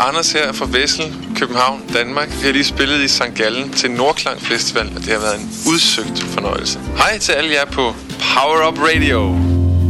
Anders her fra Vessel, København, Danmark. Vi har lige spillet i St. Gallen til Nordklang Festival, og det har været en udsøgt fornøjelse. Hej til alle jer på Power Up Radio.